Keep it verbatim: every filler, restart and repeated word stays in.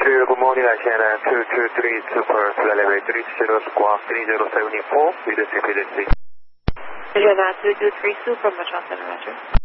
Good morning, Asiana two two three Super Level three zero Squawk three zero seven four with the C P D C. Asiana two two three Super, Metro Center, Roger.